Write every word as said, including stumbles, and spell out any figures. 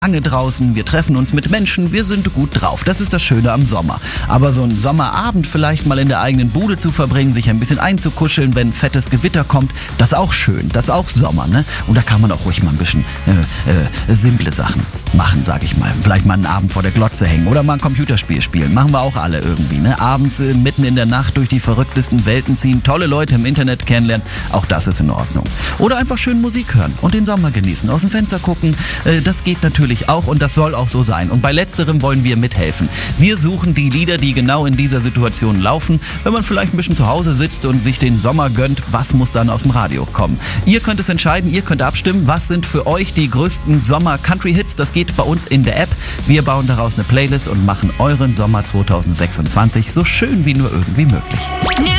lange draußen, wir treffen uns mit Menschen, wir sind gut drauf. Das ist das Schöne am Sommer. Aber so einen Sommerabend vielleicht mal in der eigenen Bude zu verbringen, sich ein bisschen einzukuscheln, wenn fettes Gewitter kommt, das ist auch schön, das ist auch Sommer, ne? Und da kann man auch ruhig mal ein bisschen äh, äh, simple Sachen machen, sag ich mal. Vielleicht mal einen Abend vor der Glotze hängen oder mal ein Computerspiel spielen. Machen wir auch alle irgendwie, ne? Abends äh, mitten in der Nacht durch die verrücktesten Welten ziehen, tolle Leute im Internet kennenlernen, auch das ist in Ordnung. Oder einfach schön Musik hören und den Sommer genießen, aus dem Fenster gucken, äh, das geht natürlich auch und das soll auch so sein. Und bei letzterem wollen wir mithelfen. Wir suchen die Lieder, die genau in dieser Situation laufen. Wenn man vielleicht ein bisschen zu Hause sitzt und sich den Sommer gönnt, was muss dann aus dem Radio kommen? Ihr könnt es entscheiden, ihr könnt abstimmen, was sind für euch die größten Sommer-Country-Hits. Das geht bei uns in der App. Wir bauen daraus eine Playlist und machen euren Sommer zwanzig sechsundzwanzig so schön wie nur irgendwie möglich.